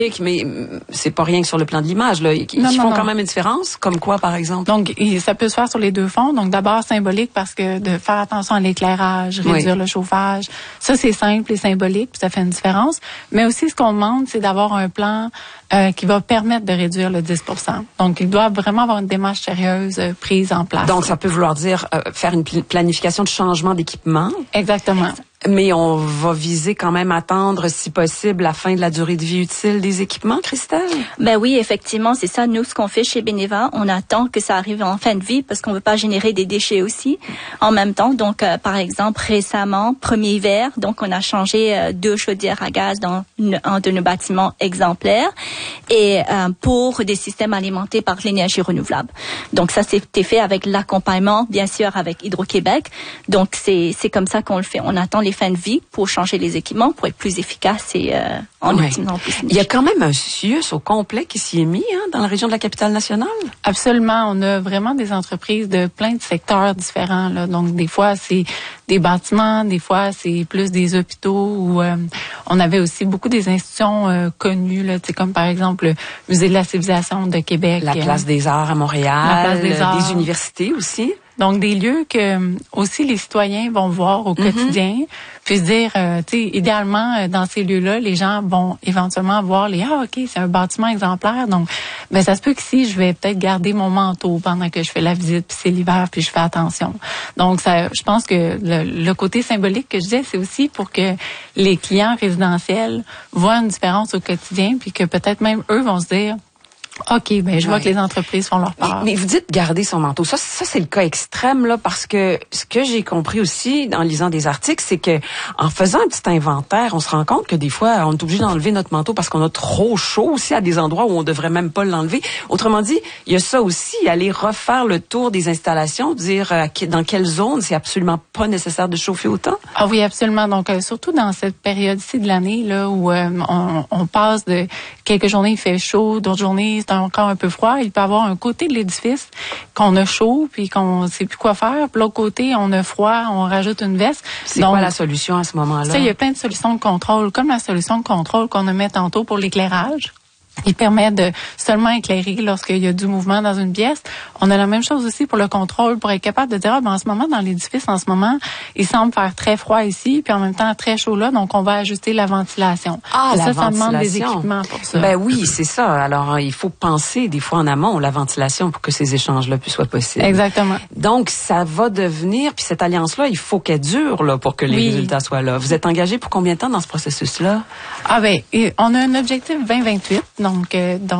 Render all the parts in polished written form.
mais c'est pas rien que sur le plan de l'image, là. Ils font quand même une différence. Comme quoi, par exemple? Donc, ça peut se faire sur les deux fronts. Donc, d'abord, symbolique parce que de faire attention à l'éclairage, réduire le chauffage, ça, c'est simple et symbolique, puis ça fait une différence. Mais aussi, ce qu'on demande, c'est d'avoir un plan qui va permettre de réduire le 10%. Donc, il doit vraiment avoir une démarche sérieuse prise en place. Donc, ça peut vouloir dire faire une planification de changement d'équipement. Exactement. Mais on va viser quand même attendre, si possible, la fin de la durée de vie utile des équipements, Christelle? Ben oui, effectivement, c'est ça. Nous, ce qu'on fait chez Beneva, on attend que ça arrive en fin de vie parce qu'on veut pas générer des déchets aussi en même temps. Donc, par exemple, récemment, premier hiver, donc on a changé 2 chaudières à gaz dans un de nos bâtiments exemplaires et pour des systèmes alimentés par l'énergie renouvelable. Donc, ça, c'était fait avec l'accompagnement, bien sûr, avec Hydro-Québec. Donc, c'est comme ça qu'on le fait. On attend les fins de vie pour changer les équipements, pour être plus efficace et en utilisant plus. Il y a quand même un CIUS au complet qui s'y est mis dans la région de la capitale nationale? Absolument. On a vraiment des entreprises de plein de secteurs différents, là. Donc, des fois, c'est des bâtiments, des fois, c'est plus des hôpitaux où on avait aussi beaucoup des institutions connues, là, comme par exemple le Musée de la civilisation de Québec. La Place des Arts à Montréal. La Place des Arts. Des universités aussi. Donc, des lieux que aussi les citoyens vont voir au quotidien, puis se dire, tu sais, idéalement, dans ces lieux-là, les gens vont éventuellement voir OK, c'est un bâtiment exemplaire. Donc, ben ça se peut qu'ici, je vais peut-être garder mon manteau pendant que je fais la visite, puis c'est l'hiver, puis je fais attention. Donc, ça, je pense que le côté symbolique que je disais, c'est aussi pour que les clients résidentiels voient une différence au quotidien, puis que peut-être même eux vont se dire, OK, ben je vois que les entreprises font leur part. Mais vous dites garder son manteau. Ça c'est le cas extrême là, parce que ce que j'ai compris aussi en lisant des articles, c'est que en faisant un petit inventaire, on se rend compte que des fois on est obligé d'enlever notre manteau parce qu'on a trop chaud aussi à des endroits où on devrait même pas l'enlever. Autrement dit, il y a ça aussi, aller refaire le tour des installations, dire dans quelle zone c'est absolument pas nécessaire de chauffer autant. Ah oui, absolument. Donc surtout dans cette période-ci de l'année là où on passe de quelques journées il fait chaud, d'autres journées c'est encore un peu froid. Il peut y avoir un côté de l'édifice qu'on a chaud puis qu'on sait plus quoi faire. Puis l'autre côté, on a froid, on rajoute une veste. C'est quoi la solution à ce moment-là? Ça, il y a plein de solutions de contrôle, comme la solution de contrôle qu'on a mis tantôt pour l'éclairage. Il permet de seulement éclairer lorsqu'il y a du mouvement dans une pièce. On a la même chose aussi pour le contrôle, pour être capable de dire, en ce moment, dans l'édifice, en ce moment, il semble faire très froid ici, puis en même temps très chaud là, donc on va ajuster la ventilation. Ça demande des équipements pour ça. Ben oui, c'est ça. Alors, il faut penser des fois en amont la ventilation pour que ces échanges-là soient possibles. Exactement. Donc, ça va devenir, puis cette alliance-là, il faut qu'elle dure là pour que les résultats soient là. Vous êtes engagé pour combien de temps dans ce processus-là? On a un objectif 2028. Donc,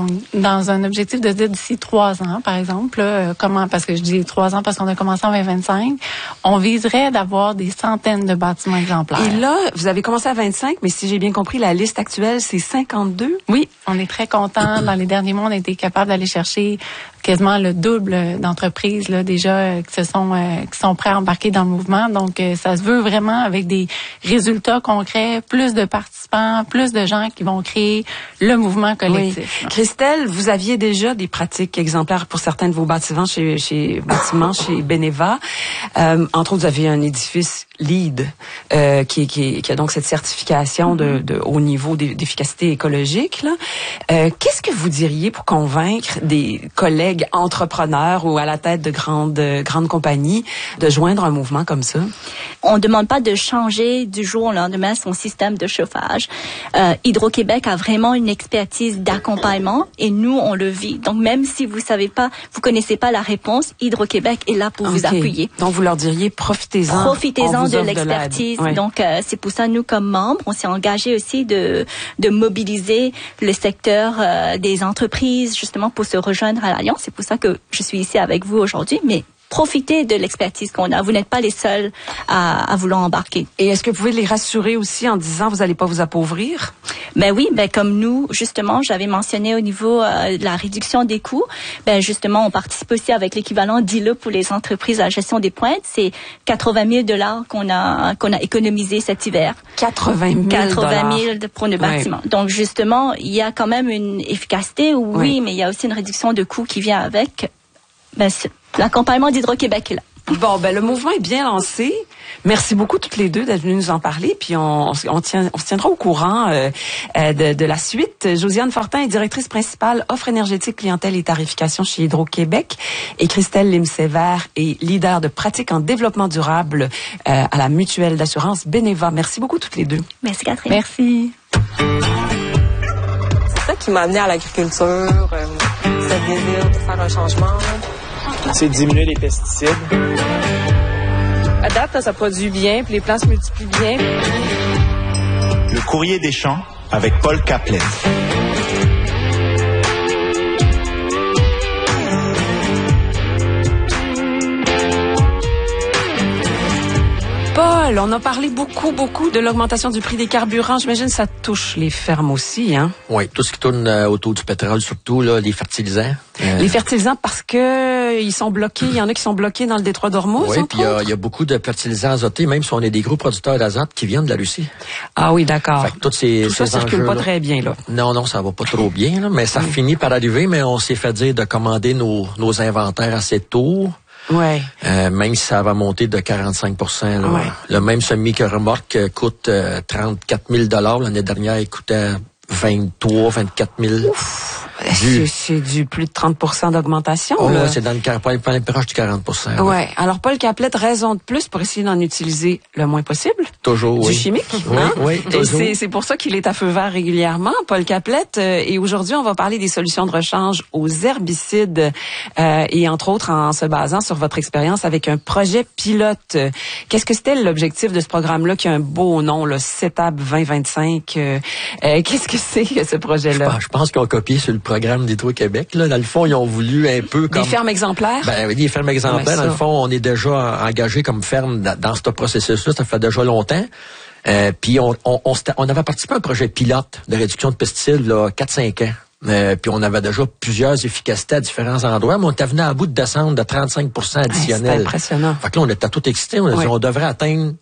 dans un objectif de dire d'ici 3 ans, par exemple, parce que je dis 3 ans parce qu'on a commencé en 2025, on viserait d'avoir des centaines de bâtiments exemplaires. Et là, vous avez commencé à 25, mais si j'ai bien compris, la liste actuelle, c'est 52? Oui, on est très contents. Dans les derniers mois, on a été capable d'aller chercher quasiment le double d'entreprises là déjà qui sont prêts à embarquer dans le mouvement. Donc, ça se veut vraiment avec des résultats concrets, plus de participants, plus de gens qui vont créer le mouvement collectif. Oui. Christelle, vous aviez déjà des pratiques exemplaires pour certains de vos bâtiments chez Beneva. Entre autres, vous avez un édifice LEED qui a donc cette certification de haut niveau d'efficacité écologique. Là. Qu'est-ce que vous diriez pour convaincre des collègues entrepreneurs ou à la tête de grandes compagnies de joindre un mouvement comme ça? On ne demande pas de changer du jour au lendemain son système de chauffage. Hydro-Québec a vraiment une expertise d'accompagnement et nous, on le vit. Donc, même si vous connaissez pas la réponse, Hydro-Québec est là pour vous appuyer. Donc, vous leur diriez, profitez-en. Profitez-en de l'expertise. Oui. Donc, c'est pour ça, nous, comme membres, on s'est engagé aussi de mobiliser le secteur des entreprises, justement, pour se rejoindre à l'Alliance. C'est pour ça que je suis ici avec vous aujourd'hui, mais profitez de l'expertise qu'on a. Vous n'êtes pas les seuls à vouloir embarquer. Et est-ce que vous pouvez les rassurer aussi en disant vous n'allez pas vous appauvrir? Ben oui, comme nous, justement, j'avais mentionné au niveau de la réduction des coûts, justement, on participe aussi avec l'équivalent d'ILE pour les entreprises à la gestion des pointes. C'est 80 000 $ qu'on a économisé cet hiver. 80 000 pour nos bâtiments. Donc, justement, il y a quand même une efficacité, oui, mais il y a aussi une réduction de coûts qui vient avec. L'accompagnement d'Hydro-Québec est là. Bon, ben le mouvement est bien lancé. Merci beaucoup toutes les deux d'être venues nous en parler. Puis on se tiendra au courant de la suite. Josiane Fortin est directrice principale offre énergétique, clientèle et tarification chez Hydro-Québec. Et Christelle Lim-Sévère est leader de pratique en développement durable à la mutuelle d'assurance Beneva. Merci beaucoup toutes les deux. Merci Catherine. Merci. C'est ça qui m'a amené à l'agriculture, ce désir de faire un changement. C'est diminuer les pesticides. À date, ça produit bien, puis les plants se multiplient bien. Le courrier des champs avec Paul Caplet. Paul, on a parlé beaucoup de l'augmentation du prix des carburants. J'imagine que ça touche les fermes aussi, hein? Oui, tout ce qui tourne autour du pétrole, surtout là, les fertilisants. Les fertilisants parce que ils sont bloqués. Il y en a qui sont bloqués dans le détroit d'Ormuz. Oui, puis il y a beaucoup de fertilisants azotés, même si on est des gros producteurs d'azote qui viennent de la Russie. Ah oui, d'accord. Fait que tout ça circule pas très bien, là. Non, ça va pas trop bien, là, mais ça finit par arriver, mais on s'est fait dire de commander nos inventaires assez tôt. Ouais. Même si ça va monter de 45%. Là. Ouais. Le même semi-remorque coûte 34 000 $. L'année dernière, il coûtait 24 000. Ouf. C'est du plus de 30% d'augmentation. Oh, là. ouais, c'est dans le proche du 40%. Ouais. Alors, Paul Caplet, raison de plus pour essayer d'en utiliser le moins possible. Toujours, du chimique. Oui, hein? oui, toujours. Et c'est pour ça qu'il est à feu vert régulièrement, Paul Caplet. Et aujourd'hui, on va parler des solutions de rechange aux herbicides et entre autres en se basant sur votre expérience avec un projet pilote. Qu'est-ce que c'était l'objectif de ce programme-là qui a un beau nom, le CETAB 2025? Qu'est-ce que c'est que ce projet-là? Je pense qu'ils ont copié sur le programme d'Hydro-Québec. Là. Dans le fond, ils ont voulu un peu comme... Des fermes exemplaires? Ben oui, des fermes exemplaires. Dans le fond, on est déjà engagé comme ferme dans ce processus-là. Ça fait déjà longtemps. Puis on avait participé à un projet pilote de réduction de pesticides là 4-5 ans. Puis on avait déjà plusieurs efficacités à différents endroits, mais on était venu à bout de descendre de 35% additionnel. C'est impressionnant. Fait que là, on était tout excités. On a dit on devrait atteindre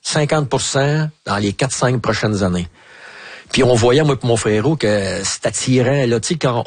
50% dans les 4-5 prochaines années. Puis on voyait, moi et mon frérot, que c'est attirant, là, tu sais, quand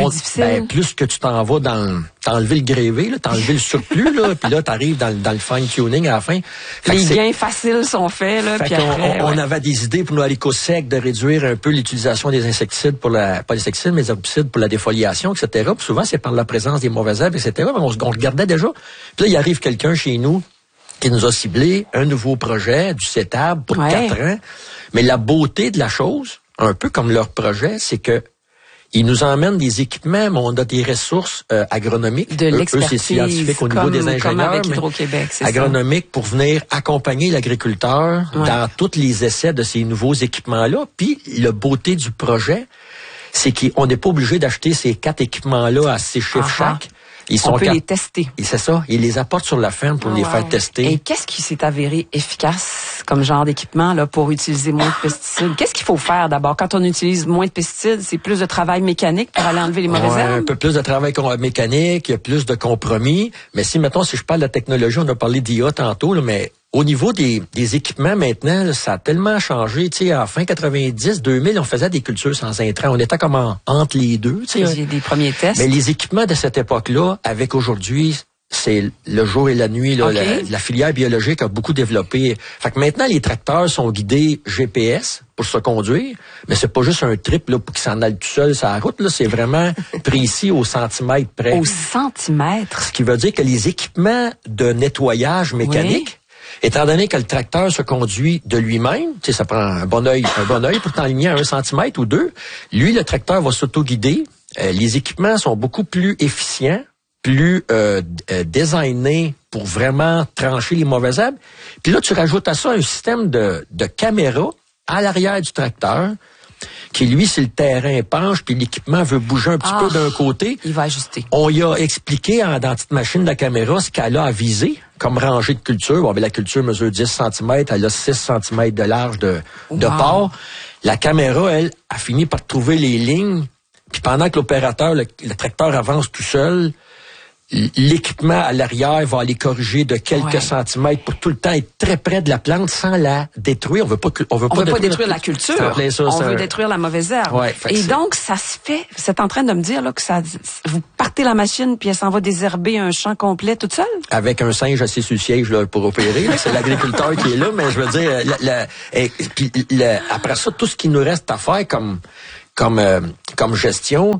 plus que tu t'en vas t'as enlevé le grévé, là, t'as enlevé le surplus, là, puis là, t'arrives dans le fine-tuning à la fin. Les gains faciles sont faits, là, puis après... On avait des idées pour nous, à l'éco-sec, de réduire un peu l'utilisation des insecticides pas les insecticides, mais les herbicides pour la défoliation, etc. Puis souvent, c'est par la présence des mauvaises herbes, etc. Mais on regardait déjà. Puis là, il arrive quelqu'un chez nous qui nous a ciblé un nouveau projet du CETAB pour 4 ans. Mais la beauté de la chose, un peu comme leur projet, c'est que ils nous emmènent des équipements, mais on a des ressources agronomiques. De l'expertise. Eux, c'est scientifique au niveau des ingénieurs, avec Hydro-Québec, c'est agronomique pour venir accompagner l'agriculteur dans tous les essais de ces nouveaux équipements-là. Puis, la beauté du projet, c'est qu'on n'est pas obligé d'acheter ces 4 équipements-là à 6 chiffres chaque. On peut les tester. Et c'est ça. Ils les apportent sur la ferme pour les faire tester. Et qu'est-ce qui s'est avéré efficace comme genre d'équipement là pour utiliser moins de pesticides? Qu'est-ce qu'il faut faire d'abord? Quand on utilise moins de pesticides, c'est plus de travail mécanique pour aller enlever les mauvaises herbes? Un peu plus de travail mécanique, il y a plus de compromis. Mais si je parle de la technologie, on a parlé d'IA tantôt, là, mais au niveau des équipements maintenant, là, ça a tellement changé. Tu sais, à fin 90, 2000, on faisait des cultures sans intrants. On était comme entre les deux. Tu sais, des premiers tests. Mais les équipements de cette époque-là, avec aujourd'hui, c'est le jour et la nuit. Là, la filière biologique a beaucoup développé. Fait que maintenant, les tracteurs sont guidés GPS pour se conduire, mais c'est pas juste un trip là, pour qu'ils s'en aillent tout seul sur la route. Là, c'est vraiment précis au centimètre près. Au centimètre? Ce qui veut dire que les équipements de nettoyage mécanique, étant donné que le tracteur se conduit de lui-même, tu sais, ça prend un bon œil pour t'enligner à 1 centimètre ou 2. Lui, le tracteur va s'auto-guider. Les équipements sont beaucoup plus efficients, plus designés pour vraiment trancher les mauvaises herbes. Puis là, tu rajoutes à ça un système de caméra à l'arrière du tracteur qui, lui, si le terrain penche puis l'équipement veut bouger un petit peu d'un côté, il va ajuster. On y a expliqué dans la petite machine de la caméra ce qu'elle a à viser comme rangée de culture. Bon, la culture mesure 10 cm, elle a 6 cm de large de port. La caméra, elle, a fini par trouver les lignes. Puis pendant que l'opérateur, le tracteur avance tout seul, l'équipement à l'arrière va aller corriger de quelques centimètres pour tout le temps être très près de la plante sans la détruire. On veut pas détruire la culture. On veut détruire la mauvaise herbe. Ouais, et donc, ça se fait. Vous êtes en train de me dire là que vous partez la machine puis elle s'en va désherber un champ complet toute seule? Avec un singe assis sur le siège là, pour opérer. C'est l'agriculteur qui est là, mais je veux dire, après ça, tout ce qui nous reste à faire comme gestion.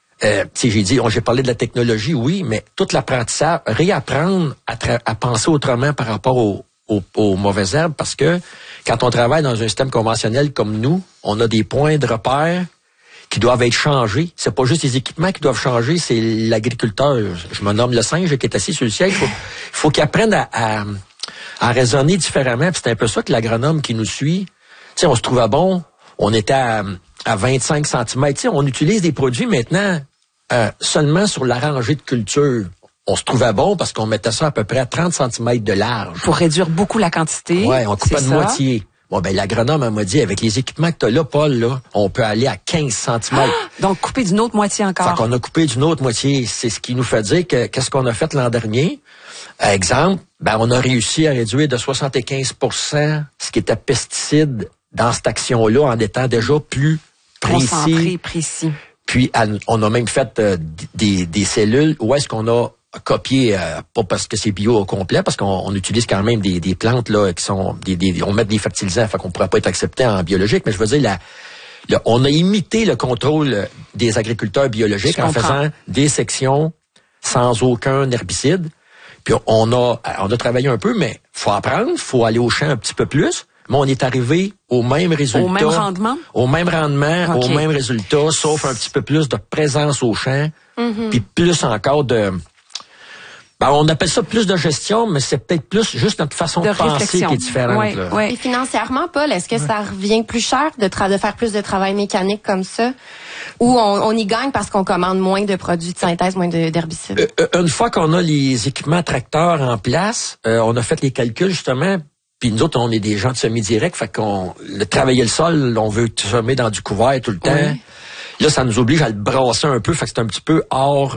J'ai parlé de la technologie, oui, mais tout l'apprentissage, réapprendre à penser autrement par rapport aux mauvaises herbes, parce que quand on travaille dans un système conventionnel comme nous, on a des points de repère qui doivent être changés. C'est pas juste les équipements qui doivent changer, c'est l'agriculteur. Je me nomme le singe qui est assis sur le siège. Faut qu'il apprenne à raisonner différemment. Puis c'est un peu ça que l'agronome qui nous suit, on se trouvait bon, on était à 25 cm. On utilise des produits maintenant seulement sur la rangée de culture. On se trouvait bon parce qu'on mettait ça à peu près à 30 cm de large. Pour réduire beaucoup la quantité. Ouais, on coupait de moitié. Bon, l'agronome m'a dit, avec les équipements que t'as là, Paul, là, on peut aller à 15 cm. Donc, couper d'une autre moitié encore. Fait qu'on a coupé d'une autre moitié. C'est ce qui nous fait dire que qu'est-ce qu'on a fait l'an dernier? Exemple, on a réussi à réduire de 75 ce qui était pesticides dans cette action-là en étant déjà plus précis. Puis, on a même fait des cellules où est-ce qu'on a copié, pas parce que c'est bio au complet, parce qu'on utilise quand même des plantes là qui sont on met des fertilisants, fait qu'on pourrait pas être accepté en biologique, mais je veux dire on a imité le contrôle des agriculteurs biologiques en faisant des sections sans aucun herbicide. Puis on a travaillé un peu, mais faut apprendre, faut aller au champ un petit peu plus. Mais on est arrivé au même résultat. Au même rendement? Au même rendement, au même résultat, sauf un petit peu plus de présence au champ, puis plus encore de... on appelle ça plus de gestion, mais c'est peut-être plus juste notre façon de penser qui est différente. Et financièrement, Paul, est-ce que ça revient plus cher de faire plus de travail mécanique comme ça? Ou on y gagne parce qu'on commande moins de produits de synthèse, moins d'herbicides? Une fois qu'on a les équipements tracteurs en place, on a fait les calculs justement. Puis nous autres, on est des gens de semi-direct, fait qu'on travailler le sol, on veut semer dans du couvert tout le temps. Oui. Là, ça nous oblige à le brasser un peu, fait que c'est un petit peu hors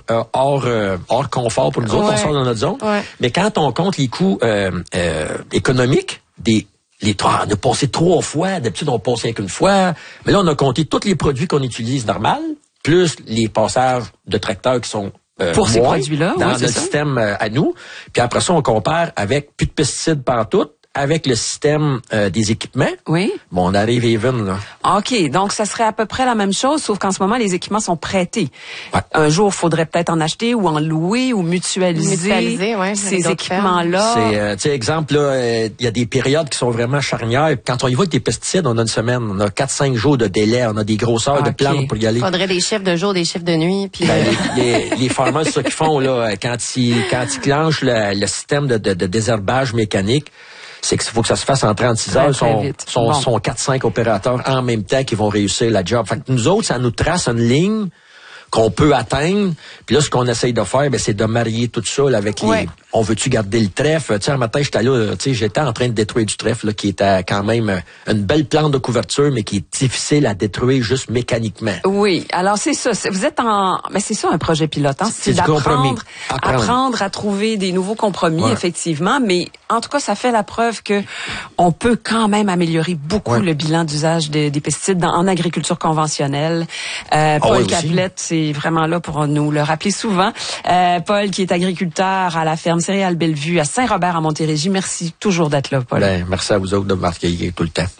confort pour nous autres, on sort dans notre zone. Ouais. Mais quand on compte les coûts économiques, on a passé 3 fois, d'habitude on passait qu'une fois, mais là on a compté tous les produits qu'on utilise normal, plus les passages de tracteurs qui sont pour ces produits-là, dans notre système à nous. Puis après ça, on compare avec plus de pesticides partout, avec le système des équipements. Oui. Bon, on arrive even, là. OK. Donc, ça serait à peu près la même chose, sauf qu'en ce moment, les équipements sont prêtés. Ouais. Un jour, il faudrait peut-être en acheter ou en louer ou mutualiser ces équipements-là. C'est, tu sais, exemple, là, il y a des périodes qui sont vraiment charnières. Quand on y va avec des pesticides, on a une semaine, on a 4-5 jours de délai, on a des grosseurs de plantes pour y aller. Il faudrait des chiffres de jour, des chiffres de nuit. Puis les farmers, c'est ça qu'ils font, là, quand ils clenchent le système de désherbage mécanique, c'est qu'il faut que ça se fasse en 36 heures. Sont 4-5 opérateurs en même temps qui vont réussir la job. Fait que nous autres, ça nous trace une ligne qu'on peut atteindre. Puis là, ce qu'on essaye de faire, c'est de marier tout ça là, avec les... On veut-tu garder le trèfle? Tu sais, un matin, j'étais en train de détruire du trèfle, là, qui était quand même une belle plante de couverture, mais qui est difficile à détruire juste mécaniquement. Oui. Alors, c'est ça. Vous êtes mais c'est ça, un projet pilote, hein? C'est d'apprendre à trouver des nouveaux compromis, effectivement. Mais, en tout cas, ça fait la preuve que on peut quand même améliorer beaucoup le bilan d'usage des pesticides en agriculture conventionnelle. Paul Caplette, c'est vraiment là pour nous le rappeler souvent. Paul, qui est agriculteur à la ferme Céréales Bellevue à Saint-Robert, à Montérégie. Merci toujours d'être là, Paul. Merci à vous autres de m'accueillir tout le temps.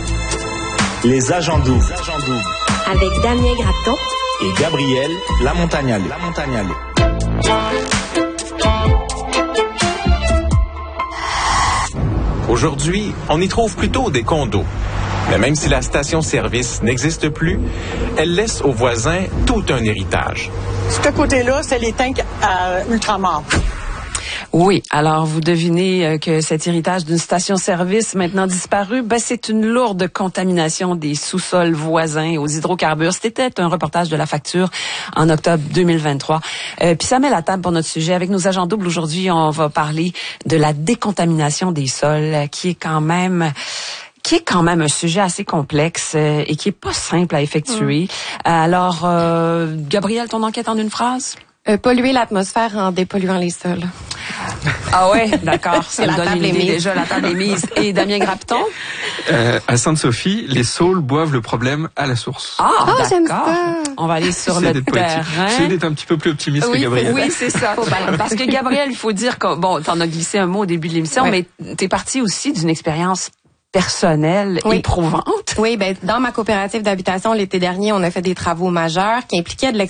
Les agents doubles. Avec Damien Grapton et Gabriel Lamontagnale. Aujourd'hui, on y trouve plutôt des condos. Mais même si la station-service n'existe plus, elle laisse aux voisins tout un héritage. Ce côté-là, c'est les tanks à ultramar. Oui, alors vous devinez que cet héritage d'une station-service maintenant disparue, c'est une lourde contamination des sous-sols voisins aux hydrocarbures. C'était un reportage de La Facture en octobre 2023. Puis ça met la table pour notre sujet. Avec nos agents doubles aujourd'hui, on va parler de la décontamination des sols, qui est quand même un sujet assez complexe et qui est pas simple à effectuer. Alors, Gabriel, ton enquête en une phrase? Polluer l'atmosphère en dépolluant les sols. Ah ouais, d'accord. Ça me La donne table une est idée mise. déjà, la table est mise. Et Damien Grapton? À Sainte-Sophie, les saules boivent le problème à la source. Ah, j'aime d'accord. ça. On va aller sur J'essaie le d'être poétique. terrain. J'essaie d'être un petit peu plus optimiste que Gabriel. Oui, c'est ça. Parce que Gabriel, il faut dire que, bon, t'en as glissé un mot au début de l'émission, mais t'es parti aussi d'une expérience personnelle éprouvante. Oui, ben dans ma coopérative d'habitation l'été dernier, on a fait des travaux majeurs qui impliquaient de